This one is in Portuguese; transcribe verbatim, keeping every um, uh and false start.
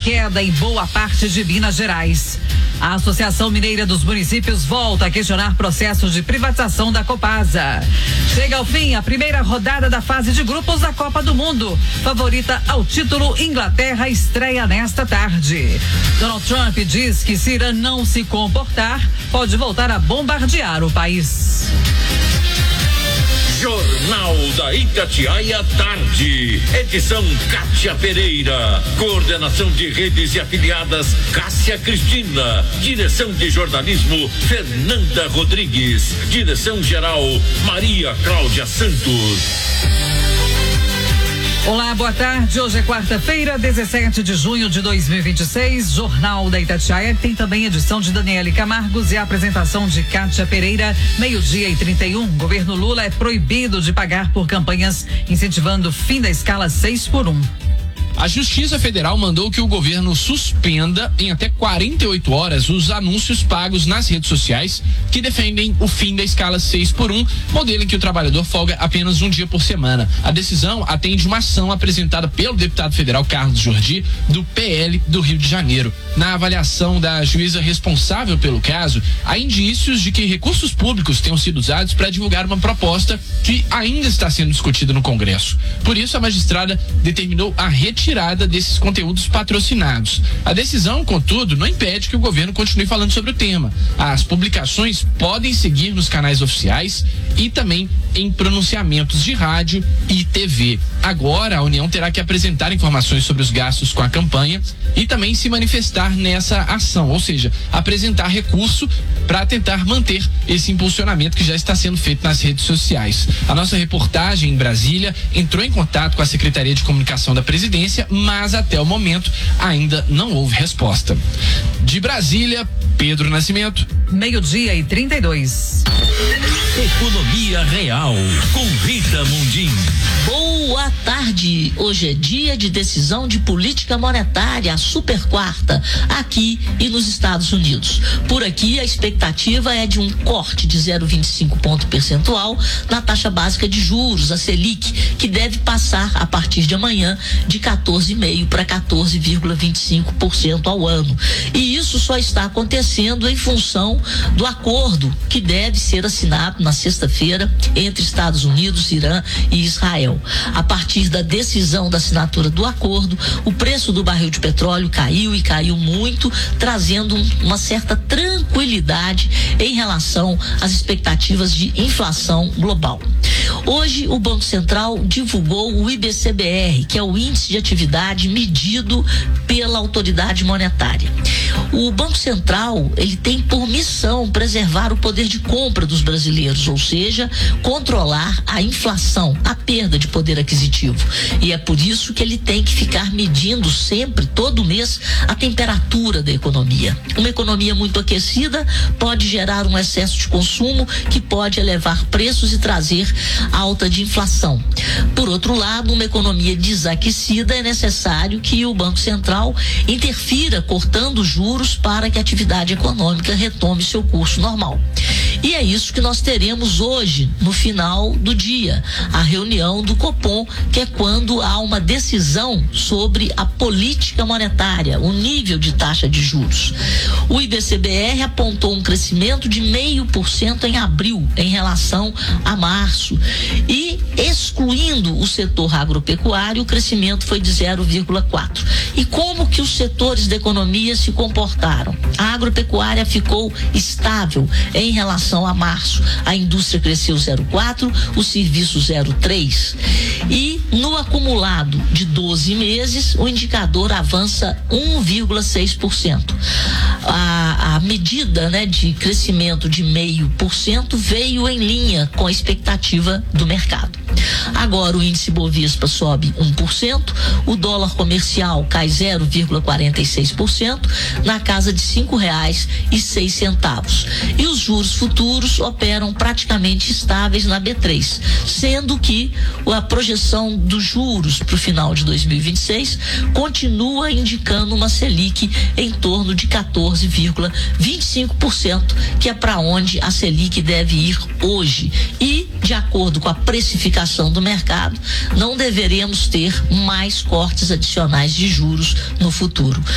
queda em boa parte de Minas Gerais. A Associação Mineira dos Municípios volta a questionar processos de privatização da Copasa. Chega ao fim a primeira rodada da fase de grupos da Copa do Mundo. Favorita ao título, Inglaterra estreia nesta tarde. Donald Trump diz que se Irã não se comportar, pode voltar a bombardear o país. Jornal da Itatiaia Tarde, edição Kátia Pereira, coordenação de redes e afiliadas Cássia Cristina, direção de jornalismo Fernanda Rodrigues, direção geral Maria Cláudia Santos. Olá, boa tarde. Hoje é quarta-feira, dezessete de junho de dois mil e vinte e seis. Jornal da Itatiaia tem também edição de Daniele Camargos e a apresentação de Kátia Pereira. Meio-dia e trinta e um. Governo Lula é proibido de pagar por campanhas incentivando o fim da escala seis por um. A Justiça Federal mandou que o governo suspenda em até quarenta e oito horas os anúncios pagos nas redes sociais que defendem o fim da escala seis por um, modelo em que o trabalhador folga apenas um dia por semana. A decisão atende uma ação apresentada pelo deputado federal Carlos Jordi, do P L do Rio de Janeiro. Na avaliação da juíza responsável pelo caso, há indícios de que recursos públicos tenham sido usados para divulgar uma proposta que ainda está sendo discutida no Congresso. Por isso, a magistrada determinou a retirada retirada desses conteúdos patrocinados. A decisão, contudo, não impede que o governo continue falando sobre o tema. As publicações podem seguir nos canais oficiais e também em pronunciamentos de rádio e T V. Agora, a União terá que apresentar informações sobre os gastos com a campanha e também se manifestar nessa ação, ou seja, apresentar recurso para tentar manter esse impulsionamento que já está sendo feito nas redes sociais. A nossa reportagem em Brasília entrou em contato com a Secretaria de Comunicação da Presidência, mas até o momento ainda não houve resposta. De Brasília, Pedro Nascimento. Meio-dia e trinta e dois. Economia Real, com Rita Mundim. Boa tarde. Hoje é dia de decisão de política monetária, a super quarta, aqui e nos Estados Unidos. Por aqui, a expectativa é de um corte de zero vírgula vinte e cinco ponto percentual na taxa básica de juros, a Selic, que deve passar a partir de amanhã de quatorze vírgula cinco por cento para quatorze vírgula vinte e cinco por cento ao ano. E isso só está acontecendo em função do acordo que deve ser assinado na sexta-feira entre Estados Unidos, Irã e Israel. A partir da decisão da assinatura do acordo, o preço do barril de petróleo caiu e caiu muito, trazendo uma certa tranquilidade em relação às expectativas de inflação global. Hoje, o Banco Central divulgou o I B C B R, que é o índice de atividade medido pela autoridade monetária. O Banco Central, ele tem por missão preservar o poder de compra dos brasileiros, ou seja, controlar a inflação, a perda de poder aquisitivo. E é por isso que ele tem que ficar medindo sempre, todo mês, a temperatura da economia. Uma economia muito aquecida pode gerar um excesso de consumo que pode elevar preços e trazer alta de inflação. Por outro lado, uma economia desaquecida é necessário que o Banco Central interfira cortando juros para que a atividade econômica retome seu curso normal. E é isso que nós teremos hoje, no final do dia, a reunião do Copom, que é quando há uma decisão sobre a política monetária, o nível de taxa de juros. O I B C B R apontou um crescimento de zero vírgula cinco por cento em abril, em relação a março. E, excluindo o setor agropecuário, o crescimento foi de zero vírgula quatro por cento. E como que os setores da economia se comportaram? A agropecuária ficou estável em relação a março. A indústria cresceu zero vírgula quatro por cento, o serviço zero vírgula três por cento. E no acumulado de doze meses, o indicador avança um vírgula seis por cento. A, a medida, né, de crescimento de zero vírgula cinco por cento veio em linha com a expectativa do mercado. Agora o índice Bovespa sobe um por cento, o dólar comercial cai zero vírgula quarenta e seis por cento na casa de cinco reais e seis centavos. E os juros futuros operam praticamente estáveis na B três, sendo que a projeção dos juros para o final de dois mil e vinte e seis continua indicando uma Selic em torno de quatorze vírgula vinte e cinco por cento, que é para onde a Selic deve ir hoje. E, de acordo com a precificação do mercado, não deveremos ter mais cortes adicionais de juros no futuro.